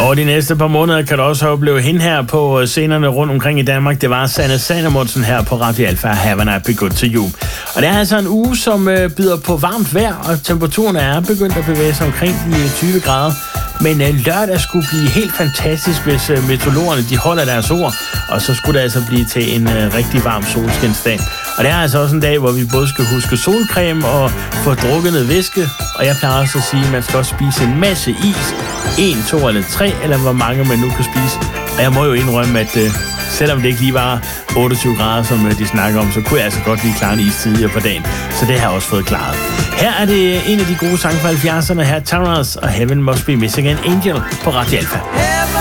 Over de næste par måneder kan du også opleve hende her på scenerne rundt omkring i Danmark. Det var Sanne Salomonsen her på Radio Alfa. Have a night, be good to you. Og det er altså en uge, som byder på varmt vejr, og temperaturen er begyndt at bevæge sig omkring de 20 grader. Men lørdag skulle blive helt fantastisk, hvis meteorologerne de holder deres ord. Og så skulle det altså blive til en rigtig varm solskinsdag. Og det er altså også en dag, hvor vi både skal huske solcreme og få drukket noget væske. Og jeg plejer også at sige, at man skal også spise en masse is. 1, 2 eller 3, eller hvor mange man nu kan spise. Og jeg må jo indrømme, at selvom det ikke lige var 28 grader, som de snakker om, så kunne jeg altså godt lige klare en is tidligere på dagen. Så det har jeg også fået klaret. Her er det en af de gode sange fra 70'erne. Her Taras og Heaven Must Be Missing an Angel på Radio Alfa.